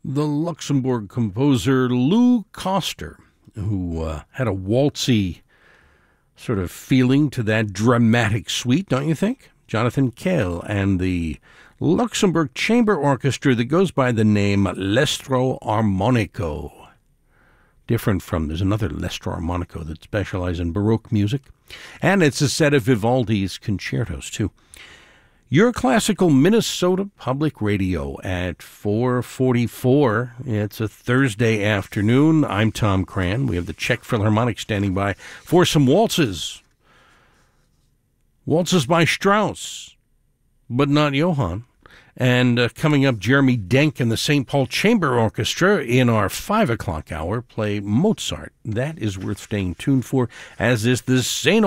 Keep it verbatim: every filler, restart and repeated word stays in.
the Luxembourg composer Lou Koster, who uh, had a waltzy sort of feeling to that dramatic suite, don't you think? Jonathan Kehl and the Luxembourg Chamber Orchestra that goes by the name L'Estro Armonico. Different from, there's another L'Estro Armonico that specializes in Baroque music. And it's a set of Vivaldi's concertos, too. Your Classical Minnesota Public Radio at four forty-four. It's a Thursday afternoon. I'm Tom Cran. We have the Czech Philharmonic standing by for some waltzes. Waltzes by Strauss, but not Johann. And uh, coming up, Jeremy Denk and the Saint Paul Chamber Orchestra in our five o'clock hour play Mozart. That is worth staying tuned for, as is the Saint